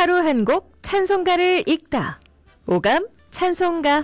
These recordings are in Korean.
하루 한 곡 찬송가를 읽다. 오감 찬송가.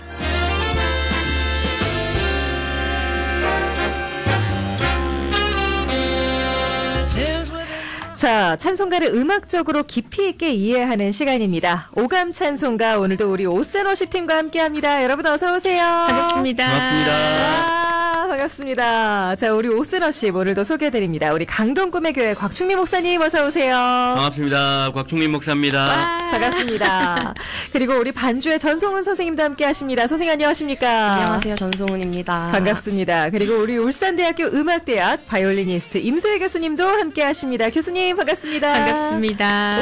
자, 찬송가를 음악적으로 깊이 있게 이해하는 시간입니다. 오감 찬송가. 오늘도 우리 오센워십 팀과 함께합니다. 여러분 어서 오세요. 반갑습니다. 반갑습니다. 반갑습니다. 자, 우리 오센워십 오늘도 소개해드립니다. 우리 강동꿈의 교회 곽충민 목사님 어서 오세요. 반갑습니다. 곽충민 목사입니다. 반갑습니다. 그리고 우리 반주의 전송은 선생님도 함께하십니다. 선생님 안녕하십니까? 안녕하세요. 전송은입니다. 반갑습니다. 그리고 우리 울산대학교 음악대학 바이올리니스트 임소혜 교수님도 함께하십니다. 교수님 반갑습니다. 반갑습니다.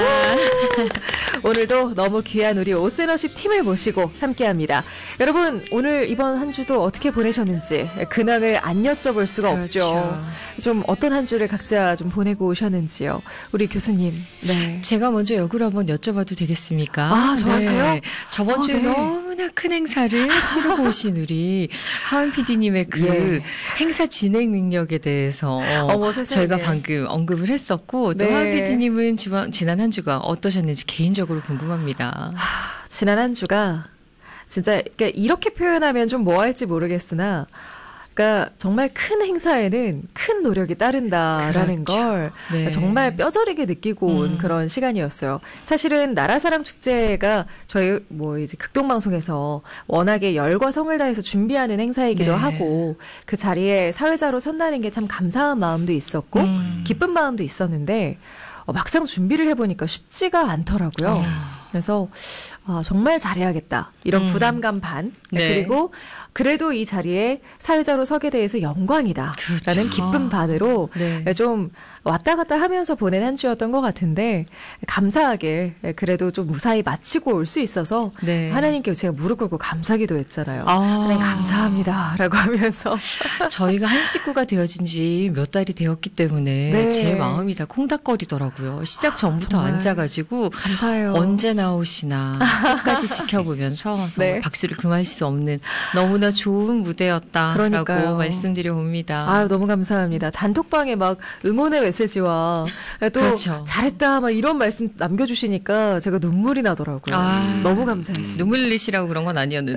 오늘도 너무 귀한 우리 오센워십 팀을 모시고 함께합니다. 여러분 오늘 이번 한 주도 어떻게 보내셨는지 근황을 안 여쭤볼 수가 그렇죠. 없죠. 좀 어떤 한 주를 각자 좀 보내고 오셨는지요. 우리 교수님. 네. 제가 먼저 역으로 한번 여쭤봐도 되겠습니까? 아, 저한테요? 네. 저번 주에 네. 너무나 큰 행사를 치르고 오신 우리 하은 PD님의 그 예. 행사 진행 능력에 대해서 어머, 세상에. 저희가 방금 언급을 했었고 또 네. 하은 PD님은 지난 한 주가 어떠셨는지 개인적으로 궁금합니다. 지난 한 주가 진짜 그러니까 이렇게 표현하면 좀 뭐 할지 모르겠으나 그러니까 정말 큰 행사에는 큰 노력이 따른다라는 그렇죠. 걸 네. 정말 뼈저리게 느끼고 온 그런 시간이었어요. 사실은 나라사랑 축제가 저희 뭐 이제 극동방송에서 워낙에 열과 성을 다해서 준비하는 행사이기도 네. 하고 그 자리에 사회자로 선다는 게 참 감사한 마음도 있었고 기쁜 마음도 있었는데 막상 준비를 해보니까 쉽지가 않더라고요. 그래서 정말 잘해야겠다. 이런 부담감 반. 네. 그리고 그래도 이 자리에 사회자로 서게 돼서 영광이다. 그렇죠. 라는 기쁜 반으로 네. 좀 왔다 갔다 하면서 보낸 한 주였던 것 같은데 감사하게 그래도 좀 무사히 마치고 올 수 있어서 네. 하나님께 제가 무릎 꿇고 감사기도 했잖아요. 아. 하나님 감사합니다. 라고 하면서 저희가 한 식구가 되어진 지 몇 달이 되었기 때문에 네. 제 마음이 다 콩닥거리더라고요. 시작 전부터 정말 앉아가지고 감사해요. 언제 나오시나 끝까지 지켜보면서 정말 네. 박수를 금할 수 없는 너무나 좋은 무대였다라고 그러니까요. 말씀드려 봅니다. 아유, 너무 감사합니다. 단톡방에 막 응원의 메시지와 또 그렇죠. 잘했다 막 이런 말씀 남겨주시니까 제가 눈물이 나더라고요. 너무 감사했어요. 눈물 흘리시라고 그런 건 아니었는데.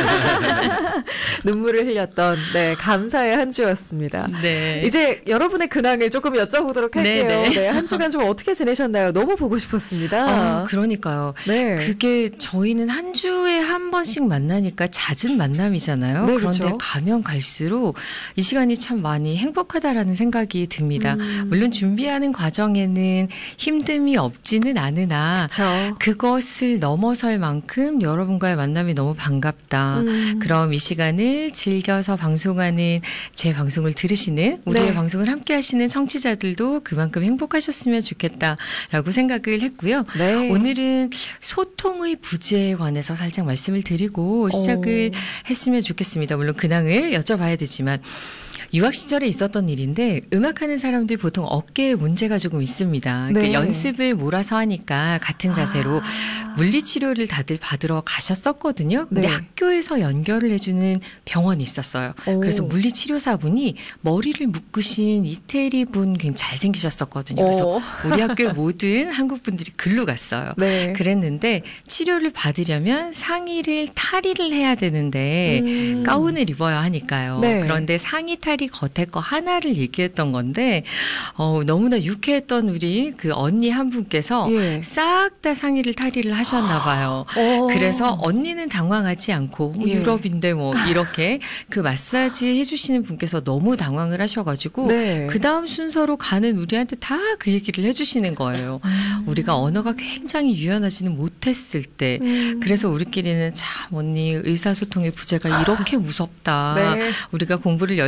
눈물을 흘렸던 네 감사의 한 주였습니다. 네. 이제 여러분의 근황을 조금 여쭤보도록 할게요. 네, 네. 네, 한 주간 좀 어떻게 지내셨나요? 너무 보고 싶었습니다. 그러니까요. 네. 그게 저희는 한 주에 한 번씩 만나니까 잦은 만남이잖아요. 네, 그런데 그렇죠. 가면 갈수록 이 시간이 참 많이 행복하다라는 생각이 듭니다. 물론 준비하는 과정에는 힘듦이 없지는 않으나 그렇죠. 그것을 넘어설 만큼 여러분과의 만남이 너무 반갑다. 그럼 이 시간을 즐겨서 방송하는 제 방송을 들으시는 우리의 네. 방송을 함께 하시는 청취자들도 그만큼 행복하셨으면 좋겠다라고 생각을 했고요. 네. 오늘은 소통의 부재에 관해서 살짝 말씀을 드리고 시작을 했으면 좋겠습니다. 물론 근황을 여쭤봐야 되지만 유학 시절에 있었던 일인데 음악하는 사람들이 보통 어깨에 문제가 조금 있습니다. 네. 연습을 몰아서 하니까 같은 자세로 물리치료를 다들 받으러 가셨었거든요. 근데 네. 학교에서 연결을 해주는 병원이 있었어요. 그래서 물리치료사분이 머리를 묶으신 이태리 분 굉장히 잘생기셨었거든요. 그래서 우리 학교의 모든 한국 분들이 글로 갔어요. 네. 그랬는데 치료를 받으려면 상의를 탈의를 해야 되는데 가운을 입어야 하니까요. 네. 그런데 상의 탈의 겉에 거 하나를 얘기했던 건데 너무나 유쾌했던 우리 그 언니 한 분께서 예. 싹 다 상의를 탈의를 하셨나 봐요. 그래서 언니는 당황하지 않고 예. 유럽인데 뭐 이렇게 그 마사지 해주시는 분께서 너무 당황을 하셔가지고 네. 그 다음 순서로 가는 우리한테 다 그 얘기를 해주시는 거예요. 우리가 언어가 굉장히 유연하지는 못했을 때 그래서 우리끼리는 참 언니 의사소통의 부재가 이렇게 무섭다. 네. 우리가 공부를